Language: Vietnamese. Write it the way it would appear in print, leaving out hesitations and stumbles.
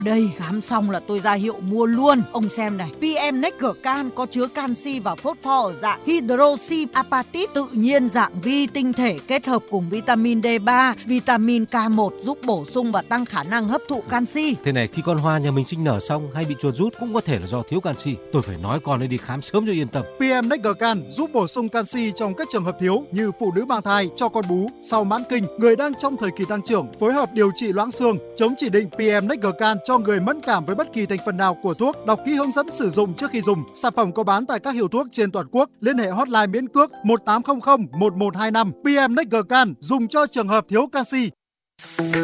Đây, khám xong là tôi ra hiệu mua luôn. Ông xem này, PM Next Can có chứa canxi và phốt pho ở dạng hydroxy apatit tự nhiên dạng vi tinh thể kết hợp cùng vitamin D3, vitamin K1 giúp bổ sung và tăng khả năng hấp thụ canxi. Thế này, khi con hoa nhà mình sinh nở xong hay bị chuột rút cũng có thể là do thiếu canxi. Tôi phải nói con ấy đi khám sớm cho yên tâm. PM Next Can giúp bổ sung canxi trong các trường hợp thiếu như phụ nữ mang thai, cho con bú, sau mãn kinh, người đang trong thời kỳ tăng trưởng, phối hợp điều trị loãng xương, chống chỉ định PM Next Can cho người mẫn cảm với bất kỳ thành phần nào của thuốc. Đọc kỹ hướng dẫn sử dụng trước khi dùng. Sản phẩm có bán tại các hiệu thuốc trên toàn quốc. Liên hệ hotline miễn cước 1800 1125. PM Next Can dùng cho trường hợp thiếu canxi.